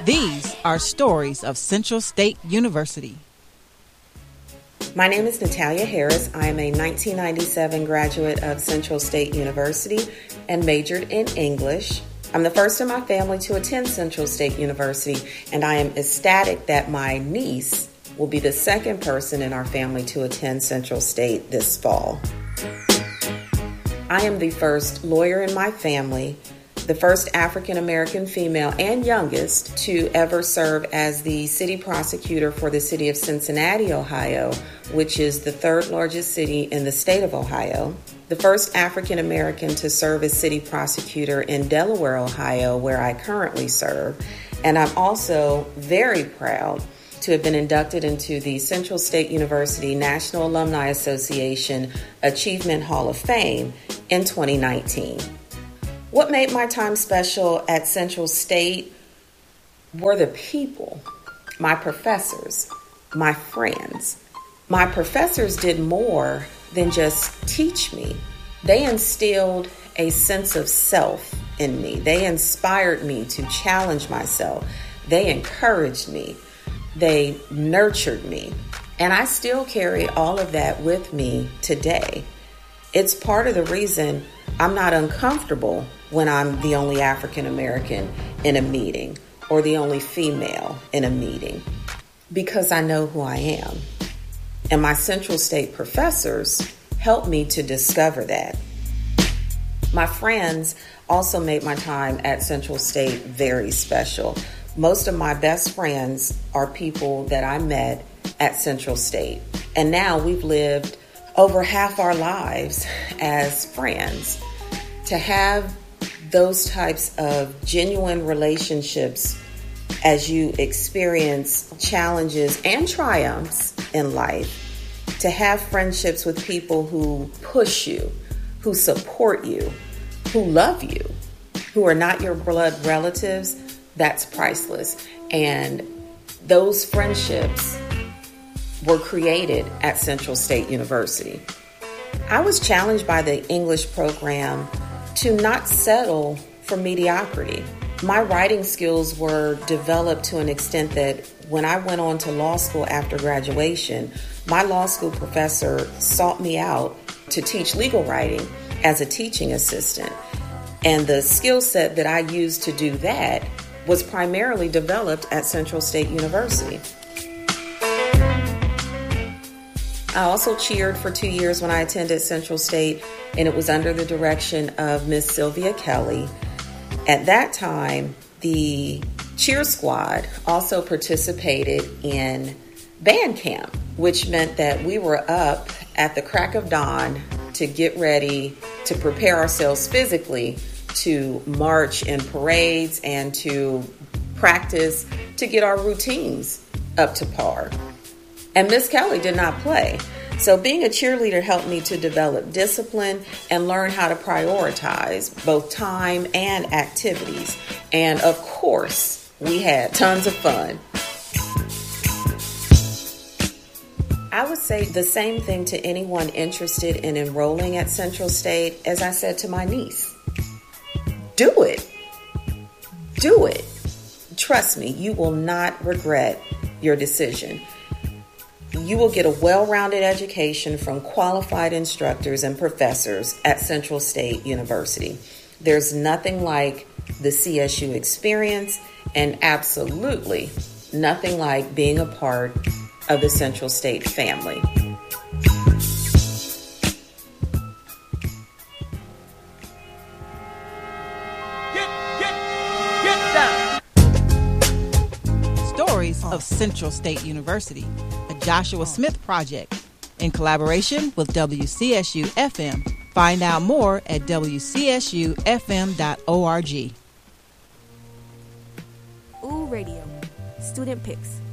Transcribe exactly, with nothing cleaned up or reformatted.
These are stories of Central State University. My name is Natalia Harris. I am a nineteen ninety-seven graduate of Central State University and majored in English. I'm the first in my family to attend Central State University, and I am ecstatic that my niece will be the second person in our family to attend Central State this fall. I am the first lawyer in my family, the first African-American female and youngest to ever serve as the city prosecutor for the city of Cincinnati, Ohio, which is the third largest city in the state of Ohio, the first African-American to serve as city prosecutor in Delaware, Ohio, where I currently serve, and I'm also very proud to have been inducted into the Central State University National Alumni Association Achievement Hall of Fame in twenty nineteen. What made my time special at Central State were the people, my professors, my friends. My professors did more than just teach me. They instilled a sense of self in me. They inspired me to challenge myself. They encouraged me. They nurtured me. And I still carry all of that with me today. It's part of the reason I'm not uncomfortable when I'm the only African American in a meeting or the only female in a meeting, because I know who I am. And my Central State professors helped me to discover that. My friends also made my time at Central State very special. Most of my best friends are people that I met at Central State. And now we've lived over half our lives as friends. To have those types of genuine relationships as you experience challenges and triumphs in life, to have friendships with people who push you, who support you, who love you, who are not your blood relatives, that's priceless. And those friendships were created at Central State University. I was challenged by the English program to not settle for mediocrity. My writing skills were developed to an extent that when I went on to law school after graduation, my law school professor sought me out to teach legal writing as a teaching assistant. And the skill set that I used to do that was primarily developed at Central State University. I also cheered for two years when I attended Central State, and it was under the direction of Miss Sylvia Kelly. At that time, the cheer squad also participated in band camp, which meant that we were up at the crack of dawn to get ready to prepare ourselves physically to march in parades and to practice to get our routines up to par. And Miss Kelly did not play. So being a cheerleader helped me to develop discipline and learn how to prioritize both time and activities. And of course, we had tons of fun. I would say the same thing to anyone interested in enrolling at Central State as I said to my niece. Do it. Do it. Trust me, you will not regret your decision. You will get a well-rounded education from qualified instructors and professors at Central State University. There's nothing like the C S U experience, and absolutely nothing like being a part of the Central State family. Stories of Central State University, a Joshua Smith project in collaboration with W C S U F M. Find out more at W C S U F M dot org. Ooh Radio, Student Picks.